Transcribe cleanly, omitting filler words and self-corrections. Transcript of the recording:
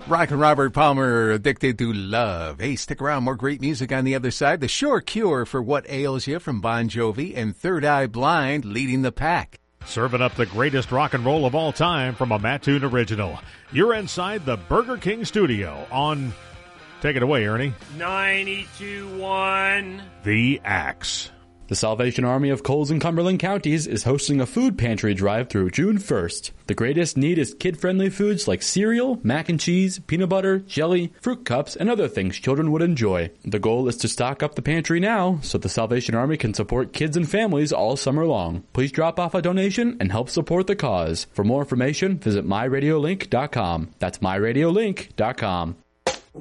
Rockin' Robert Palmer, Addicted to Love. Hey, stick around. More great music on the other side. The Sure Cure for What Ails You from Bon Jovi and Third Eye Blind leading the pack. Serving up the greatest rock and roll of all time from a Mattoon original. You're inside the Burger King studio on... Take it away, Ernie. 92.1 The Axe. The Salvation Army of Coles and Cumberland counties is hosting a food pantry drive through June 1st. The greatest need is kid-friendly foods like cereal, mac and cheese, peanut butter, jelly, fruit cups, and other things children would enjoy. The goal is to stock up the pantry now so the Salvation Army can support kids and families all summer long. Please drop off a donation and help support the cause. For more information, visit myradiolink.com. That's myradiolink.com.